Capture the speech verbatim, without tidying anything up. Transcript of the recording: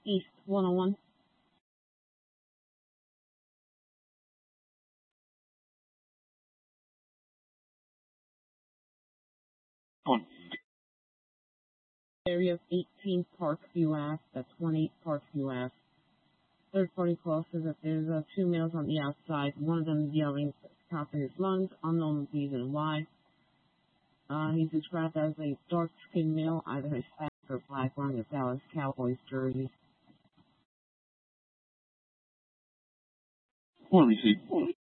East one oh one. On. Area of eighteen Parkview Ave. That's one eight Parkview Ave. Third party call says that there's uh, two males on the outside. One of them is yelling at the top of his lungs, unknown reason why. Uh, he's described as a dark-skinned male, either Hispanic or black, wearing a Dallas Cowboys jersey. Let me see.